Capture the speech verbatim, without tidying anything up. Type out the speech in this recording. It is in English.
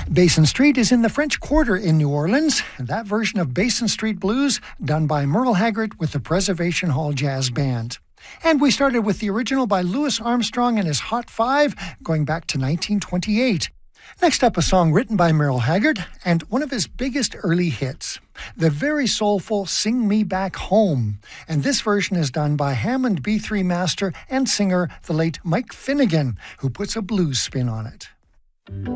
Basin Street is in the French Quarter in New Orleans, and that version of Basin Street Blues done by Merle Haggard with the Preservation Hall Jazz Band. And we started with the original by Louis Armstrong and his Hot Five, going back to nineteen twenty-eight. Next up, a song written by Merle Haggard and one of his biggest early hits, the very soulful Sing Me Back Home. And this version is done by Hammond B three master and singer, the late Mike Finnegan, who puts a blues spin on it.